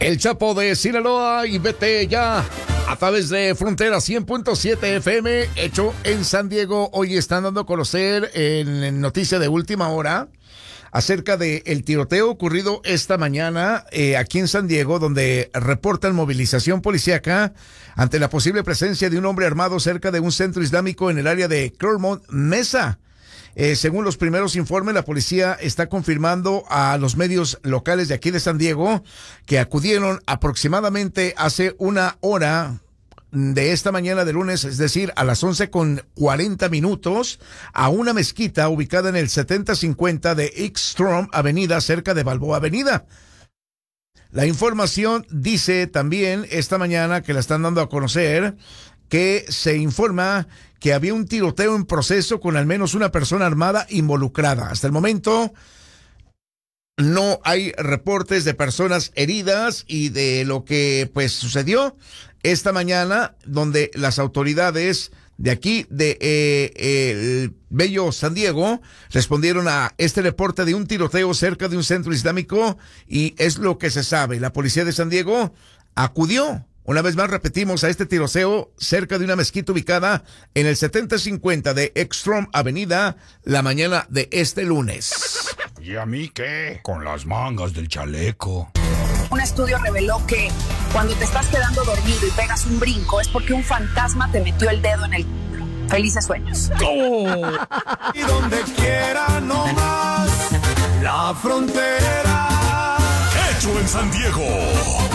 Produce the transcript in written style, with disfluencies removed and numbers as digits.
El Chapo de Sinaloa y vete ya a través de Frontera 100.7 FM, hecho en San Diego. Hoy están dando a conocer en noticia de última hora acerca del tiroteo ocurrido esta mañana aquí en San Diego, donde reportan movilización policíaca ante la posible presencia de un hombre armado cerca de un centro islámico en el área de Claremont Mesa. Según los primeros informes, la policía está confirmando a los medios locales de aquí de San Diego que acudieron aproximadamente hace una hora de esta mañana de lunes, es decir, a las 11:40 a una mezquita ubicada en el 7050 de Ekstrom Avenida, cerca de Balboa Avenida. La información dice también esta mañana, que la están dando a conocer, que se informa que había un tiroteo en proceso con al menos una persona armada involucrada. Hasta el momento no hay reportes de personas heridas y de lo que pues sucedió esta mañana, donde las autoridades de aquí de el bello San Diego respondieron a este reporte de un tiroteo cerca de un centro islámico, y es lo que se sabe. La policía de San Diego acudió, una vez más repetimos, a este tiroteo cerca de una mezquita ubicada en el 7050 de Ekstrom Avenida la mañana de este lunes. ¿Y a mí qué? Con las mangas del chaleco. Un estudio reveló que cuando te estás quedando dormido y pegas un brinco es porque un fantasma te metió el dedo en el culo. Felices sueños. ¡Oh! Y donde quiera no más, la frontera. Hecho en San Diego.